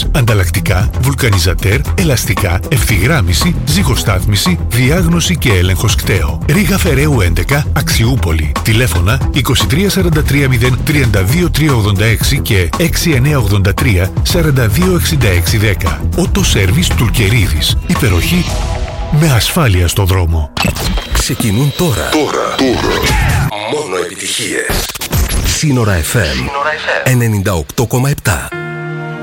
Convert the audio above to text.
όπως ανταλλακτικά, βουλκανιζατέρ, ελαστικά, ευθυγράμμιση, ζυγοστάθμιση, διάγνωση και έλεγχος κτέο. Ρήγα Φεραίου 11, Αξιούπολη. Τηλέφωνα 2343 032 386 και 6983 42 66 10. Ότο Σέρβις Τουρκερίδης. Υπεροχή με ασφάλεια στο δρόμο. Ξεκινούν τώρα. Μόνο επιτυχίες. Σύνορα FM 98,7.